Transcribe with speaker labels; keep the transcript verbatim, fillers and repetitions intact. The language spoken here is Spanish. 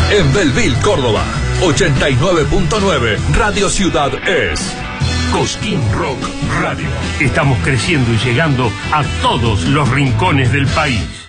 Speaker 1: En Belville, Córdoba, ochenta y nueve punto nueve, Radio Ciudad es Cosquín Rock Radio.
Speaker 2: Estamos creciendo y llegando a todos los rincones del país.